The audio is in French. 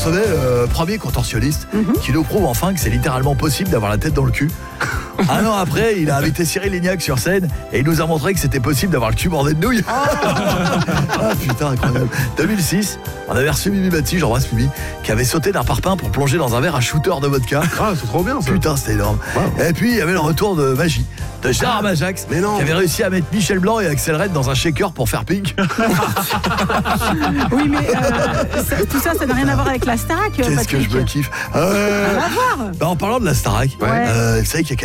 recevait le premier contorsionniste qui nous prouve enfin que c'est littéralement possible d'avoir la tête dans le cul. Un an après, il a invité Cyril Lignac sur scène et il nous a montré que c'était possible d'avoir le cul bordé de nouilles. Ah putain, incroyable. 2006, on avait reçu Mimi Mati, j'embrasse Mimi, qui avait sauté d'un parpaing pour plonger dans un verre à shooter de vodka. Ah, c'est trop bien ça. Putain, c'était énorme. Wow. Et puis, il y avait le retour de Magie, de Gérard Majax, mais non. qui avait réussi à mettre Michel Blanc et Axel Red dans un shaker pour faire pink. Oui, mais tout ça n'a rien à voir avec la Starac. Qu'est-ce que je me kiffe. Rien à voir. En parlant de la Starac, Ouais. vous savez qu'il y a